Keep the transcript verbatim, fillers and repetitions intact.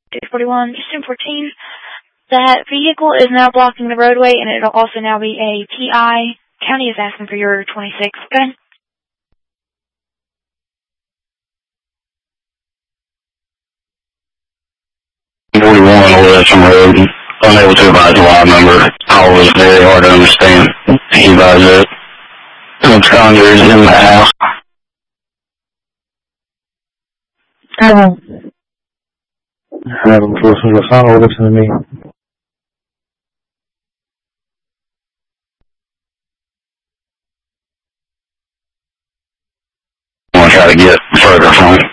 two forty-one, Houston fourteen. That vehicle is now blocking the roadway, and it'll also now be a P I. County is asking for your twenty-six. Go ahead. forty-one over Epsom Road. Unable to advise the line number. All was very hard to understand. He advised that absconder is in the house. Adam. Adam, person, the final listen to me. I want to try to get further from him.